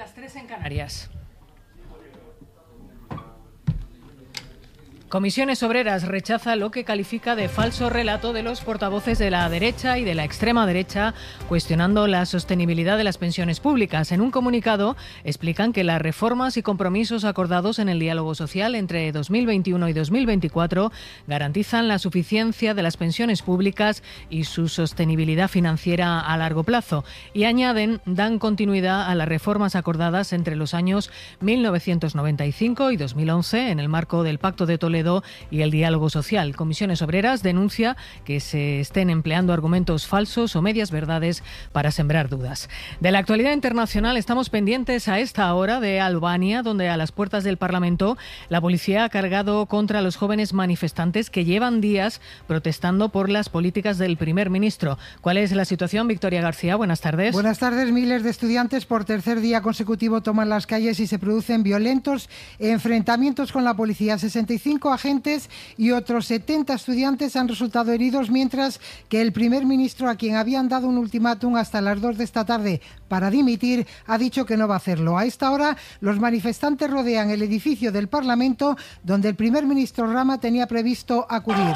las 3 en Canarias. Comisiones Obreras rechaza lo que califica de falso relato de los portavoces de la derecha y de la extrema derecha, cuestionando la sostenibilidad de las pensiones públicas. En un comunicado explican que las reformas y compromisos acordados en el diálogo social entre 2021 y 2024 garantizan la suficiencia de las pensiones públicas y su sostenibilidad financiera a largo plazo. Y añaden, dan continuidad a las reformas acordadas entre los años 1995 y 2011 en el marco del Pacto de Toledo y el diálogo social. Comisiones Obreras denuncia que se estén empleando argumentos falsos o medias verdades para sembrar dudas. De la actualidad internacional estamos pendientes a esta hora de Albania, donde a las puertas del Parlamento la policía ha cargado contra los jóvenes manifestantes que llevan días protestando por las políticas del primer ministro. ¿Cuál es la situación? Victoria García, buenas tardes. Buenas tardes. Miles de estudiantes por tercer día consecutivo toman las calles y se producen violentos enfrentamientos con la policía. 65 agentes y otros 70 estudiantes han resultado heridos, mientras que el primer ministro, a quien habían dado un ultimátum hasta las 2 de esta tarde para dimitir, ha dicho que no va a hacerlo. A esta hora, los manifestantes rodean el edificio del Parlamento, donde el primer ministro Rama tenía previsto acudir.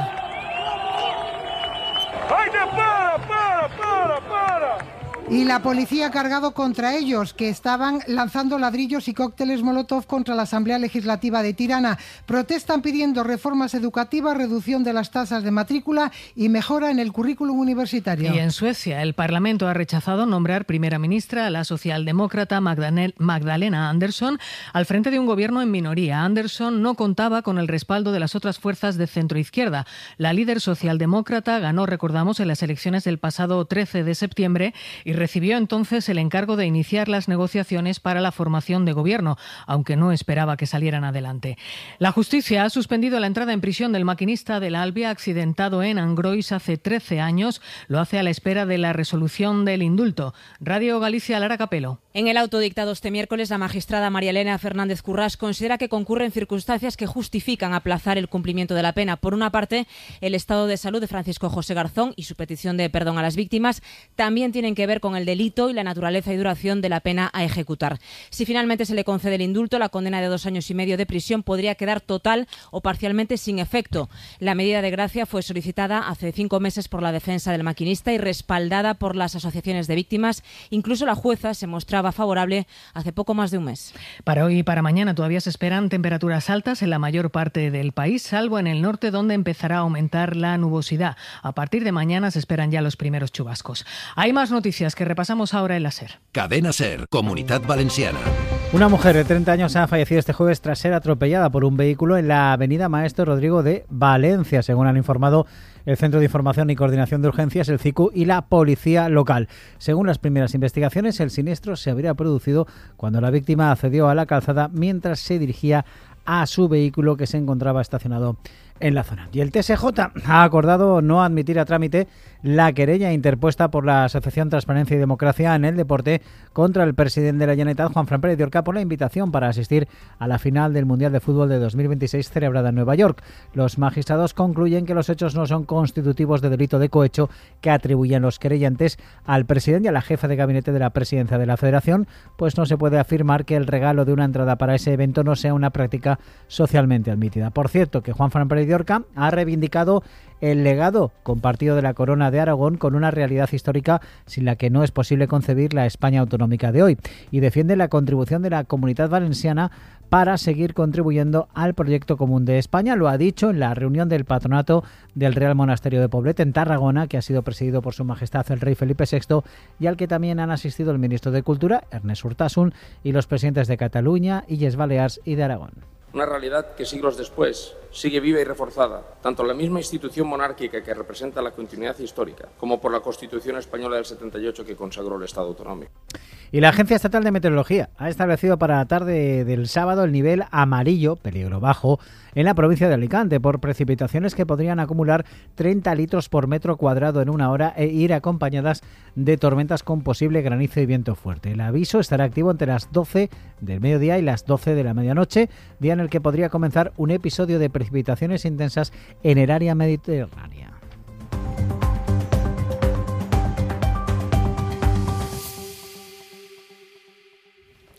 Y la policía ha cargado contra ellos, que estaban lanzando ladrillos y cócteles Molotov contra la Asamblea Legislativa de Tirana. Protestan pidiendo reformas educativas, reducción de las tasas de matrícula y mejora en el currículum universitario. Y en Suecia, el Parlamento ha rechazado nombrar primera ministra a la socialdemócrata Magdalena Andersson al frente de un gobierno en minoría. Andersson no contaba con el respaldo de las otras fuerzas de centroizquierda. La líder socialdemócrata ganó, recordamos, en las elecciones del pasado 13 de septiembre y recibió entonces el encargo de iniciar las negociaciones para la formación de gobierno, aunque no esperaba que salieran adelante. La justicia ha suspendido la entrada en prisión del maquinista del Albia accidentado en Angrois hace 13 años. Lo hace a la espera de la resolución del indulto. Radio Galicia, Lara Capelo. En el auto dictado este miércoles, la magistrada María Elena Fernández Currás considera que concurren circunstancias que justifican aplazar el cumplimiento de la pena. Por una parte, el estado de salud de Francisco José Garzón y su petición de perdón a las víctimas también tienen que ver con el delito y la naturaleza y duración de la pena a ejecutar. Si finalmente se le concede el indulto, la condena de 2 años y medio de prisión podría quedar total o parcialmente sin efecto. La medida de gracia fue solicitada hace 5 meses por la defensa del maquinista y respaldada por las asociaciones de víctimas. Incluso la jueza se mostraba favorable hace poco más de un mes. Para hoy y para mañana todavía se esperan temperaturas altas en la mayor parte del país, salvo en el norte, donde empezará a aumentar la nubosidad. A partir de mañana se esperan ya los primeros chubascos. Hay más noticias que repasamos ahora en la SER. Cadena SER, Comunidad Valenciana. Una mujer de 30 años ha fallecido este jueves tras ser atropellada por un vehículo en la avenida Maestro Rodrigo de Valencia, según han informado el Centro de Información y Coordinación de Urgencias, el CICU, y la policía local. Según las primeras investigaciones, el siniestro se habría producido cuando la víctima accedió a la calzada mientras se dirigía a su vehículo, que se encontraba estacionado en la zona. Y el TSJ ha acordado no admitir a trámite la querella interpuesta por la Asociación Transparencia y Democracia en el Deporte contra el presidente de la Generalitat, Juanfran Pérez de Orca, por la invitación para asistir a la final del Mundial de Fútbol de 2026 celebrada en Nueva York. Los magistrados concluyen que los hechos no son constitutivos de delito de cohecho que atribuyen los querellantes al presidente y a la jefa de gabinete de la presidencia de la Federación, pues no se puede afirmar que el regalo de una entrada para ese evento no sea una práctica socialmente admitida. Por cierto, que Juanfran Pérez de Orca ha reivindicado el legado compartido de la Corona de Aragón con una realidad histórica sin la que no es posible concebir la España autonómica de hoy, y defiende la contribución de la Comunidad Valenciana para seguir contribuyendo al proyecto común de España. Lo ha dicho en la reunión del patronato del Real Monasterio de Poblet en Tarragona, que ha sido presidido por Su Majestad el Rey Felipe VI, y al que también han asistido el ministro de Cultura, Ernest Urtasun, y los presidentes de Cataluña, Illes Balears y de Aragón. Una realidad que siglos después sigue viva y reforzada, tanto en la misma institución monárquica que representa la continuidad histórica, como por la Constitución Española del 78 que consagró el Estado autonómico. Y la Agencia Estatal de Meteorología ha establecido para la tarde del sábado el nivel amarillo, peligro bajo, en la provincia de Alicante por precipitaciones que podrían acumular 30 litros por metro cuadrado en una hora e ir acompañadas de tormentas con posible granizo y viento fuerte. El aviso estará activo entre las 12 del mediodía y las 12 de la medianoche, día en el que podría comenzar un episodio de precipitaciones intensas en el área mediterránea.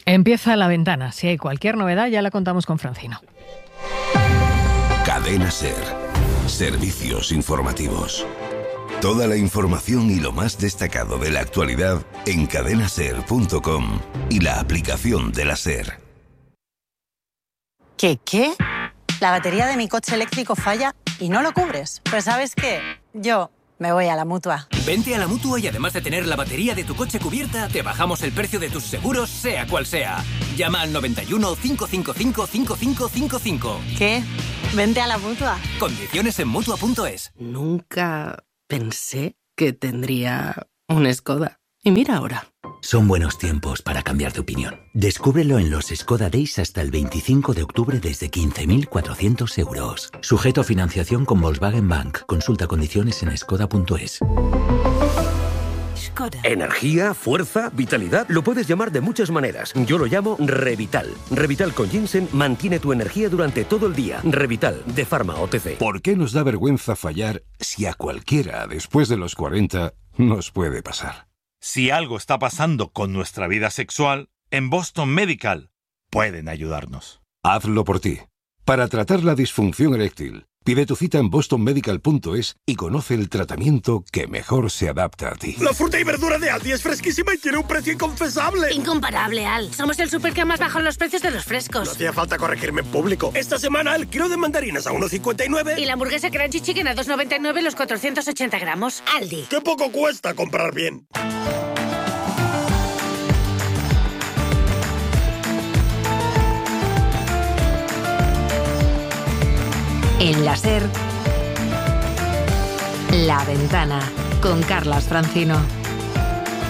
Empieza La Ventana. Si hay cualquier novedad, ya la contamos con Francino. Cadena SER. Servicios informativos. Toda la información y lo más destacado de la actualidad en cadenaser.com y la aplicación de la SER. ¿Qué? La batería de mi coche eléctrico falla y no lo cubres. Pues ¿sabes qué? Yo me voy a la Mutua. Vente a la Mutua y además de tener la batería de tu coche cubierta, te bajamos el precio de tus seguros, sea cual sea. Llama al 91 555 5555. ¿Qué? Vente a la Mutua. Condiciones en Mutua.es. Nunca pensé que tendría un Skoda. Y mira ahora. Son buenos tiempos para cambiar de opinión. Descúbrelo en los Skoda Days hasta el 25 de octubre desde 15.400 euros. Sujeto a financiación con Volkswagen Bank. Consulta condiciones en skoda.es. Energía, fuerza, vitalidad, lo puedes llamar de muchas maneras. Yo lo llamo Revital. Revital con ginseng mantiene tu energía durante todo el día. Revital, de Pharma OTC. ¿Por qué nos da vergüenza fallar si a cualquiera después de los 40 nos puede pasar? Si algo está pasando con nuestra vida sexual, en Boston Medical pueden ayudarnos. Hazlo por ti. Para tratar la disfunción eréctil, pide tu cita en bostonmedical.es y conoce el tratamiento que mejor se adapta a ti. La fruta y verdura de Aldi es fresquísima y tiene un precio inconfesable. Incomparable, Al. Somos el súper que más bajan los precios de los frescos. No hacía falta corregirme en público. Esta semana el kilo de mandarinas a 1,59. Y la hamburguesa Crunchy Chicken a 2,99 los 480 gramos. Aldi. ¡Qué poco cuesta comprar bien! En la SER, La Ventana, con Carlas Francino.